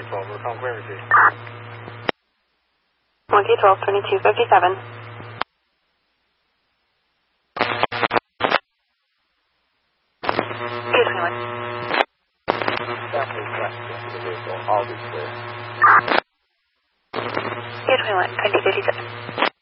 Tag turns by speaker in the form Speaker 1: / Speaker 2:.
Speaker 1: 12, Recon Query, please.
Speaker 2: Monkey 12, 2257. Good feeling.
Speaker 1: Definitely west into the vehicle. All is clear.
Speaker 2: Good feeling, 2037.